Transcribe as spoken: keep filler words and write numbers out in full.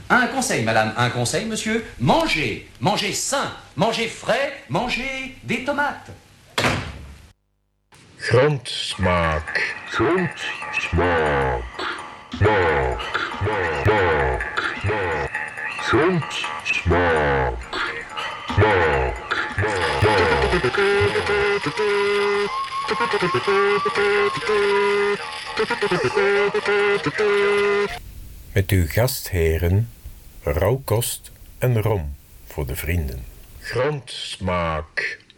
Un conseil, madame, un conseil, monsieur. Mangez, mangez sain, mangez frais, mangez des tomates. Grondsmaak. Grondsmaak. Maak. Maak. Maak. Maak. Grondsmaak. Maak. Met uw gastheren, rauwkost en rom voor de vrienden. Grondsmaak.